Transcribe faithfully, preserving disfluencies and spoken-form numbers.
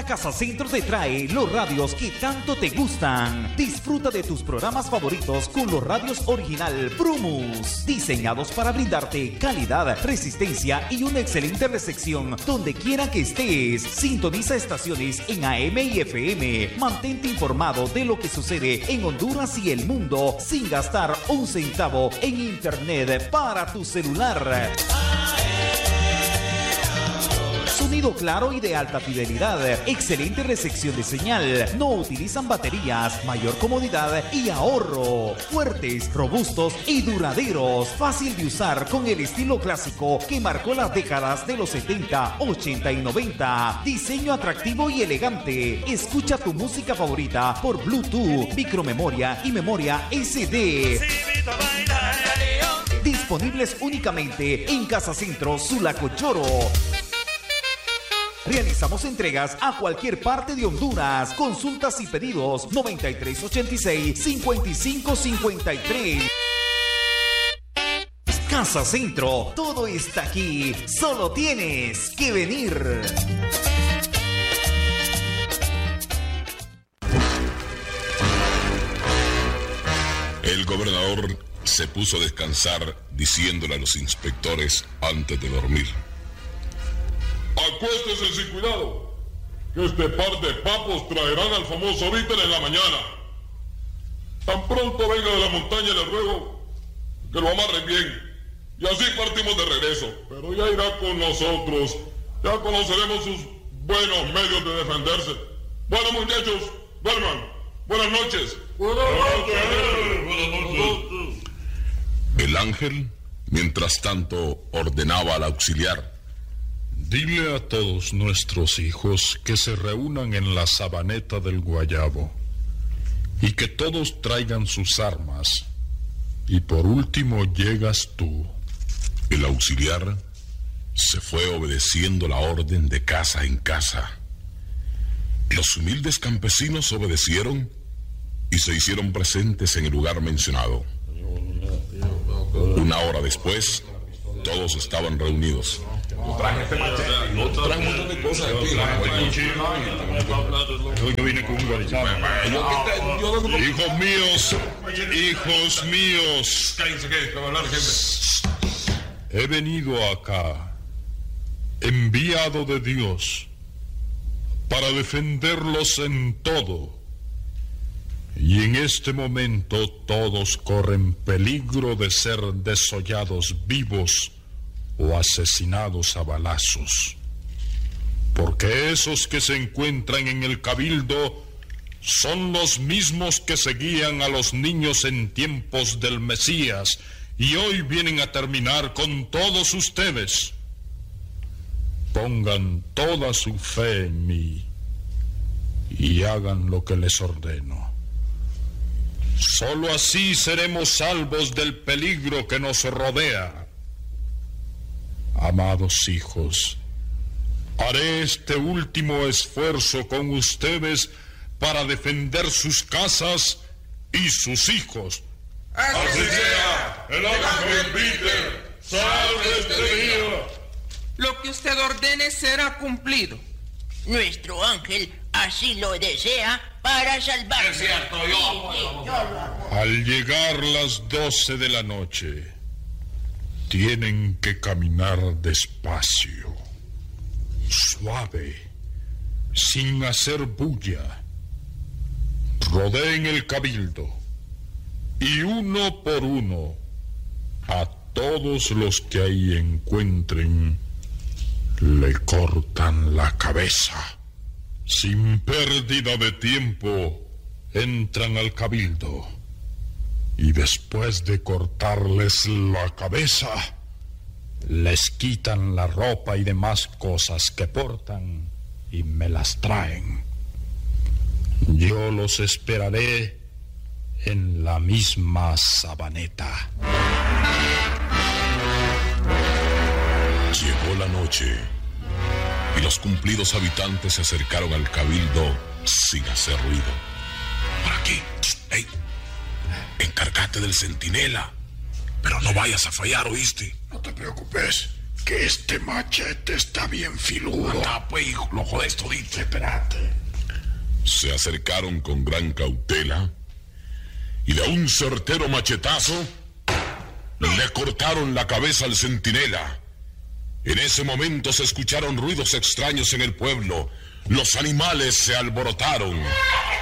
Ahora Casa Centro te trae los radios que tanto te gustan. Disfruta de tus programas favoritos con los radios original Prumus, diseñados para brindarte calidad, resistencia y una excelente recepción donde quiera que estés. Sintoniza estaciones en A M y F M. Mantente informado de lo que sucede en Honduras y el mundo sin gastar un centavo en internet para tu celular. Sonido claro y de alta fidelidad, excelente recepción de señal, no utilizan baterías, mayor comodidad y ahorro, fuertes, robustos y duraderos, fácil de usar con el estilo clásico que marcó las décadas de los setenta, ochenta y noventa, diseño atractivo y elegante, escucha tu música favorita por Bluetooth, micromemoria y memoria S D. Disponibles únicamente en Casa Centro Sulacochoro. Realizamos entregas a cualquier parte de Honduras. Consultas y pedidos noventa y tres ochenta y seis, cincuenta y cinco cincuenta y tres. Casa Centro, todo está aquí. Solo tienes que venir. El gobernador se puso a descansar diciéndole a los inspectores antes de dormir: acuéstese sin cuidado, que este par de papos traerán al famoso Víctor en la mañana. Tan pronto venga de la montaña le ruego que lo amarren bien, y así partimos de regreso. Pero ya irá con nosotros, ya conoceremos sus buenos medios de defenderse. Bueno, muchachos, duerman. Buenas noches. Buenas noches. Buenas noches. El ángel, mientras tanto, ordenaba al auxiliar: dile a todos nuestros hijos que se reúnan en la sabaneta del Guayabo y que todos traigan sus armas. Y por último llegas tú. El auxiliar se fue obedeciendo la orden de casa en casa. Los humildes campesinos obedecieron y se hicieron presentes en el lugar mencionado. Una hora después, todos estaban reunidos. No traje este machete, no traje un montón de cosas aquí. Yo vine con un guarizano. Hijos míos, hijos míos. Cállense, que va a hablar gente. He venido acá, enviado de Dios, para defenderlos en todo. Y en este momento todos corren peligro de ser desollados vivos o asesinados a balazos, porque esos que se encuentran en el cabildo son los mismos que seguían a los niños en tiempos del Mesías y hoy vienen a terminar con todos ustedes. Pongan toda su fe en mí y hagan lo que les ordeno. Solo así seremos salvos del peligro que nos rodea. Amados hijos, haré este último esfuerzo con ustedes para defender sus casas y sus hijos. Así sea, el ángel Peter, salve este día. Lo que usted ordene será cumplido. Nuestro ángel así lo desea para salvarnos. Es cierto, yo. Sí, sí, yo lo hago. Al llegar las doce de la noche, tienen que caminar despacio, suave, sin hacer bulla. Rodeen el cabildo y uno por uno a todos los que ahí encuentren le cortan la cabeza. Sin pérdida de tiempo, entran al cabildo y después de cortarles la cabeza, les quitan la ropa y demás cosas que portan y me las traen. Yo los esperaré en la misma sabaneta. Llegó la noche y los cumplidos habitantes se acercaron al cabildo sin hacer ruido. ¿Para qué? ¡Ey! Encárgate del centinela, pero no vayas a fallar, ¿oíste? No te preocupes, que este machete está bien filudo. Anda, pues, hijo, lo jodes todito. Espérate. Se acercaron con gran cautela y de un certero machetazo le cortaron la cabeza al centinela. En ese momento se escucharon ruidos extraños en el pueblo. Los animales se alborotaron.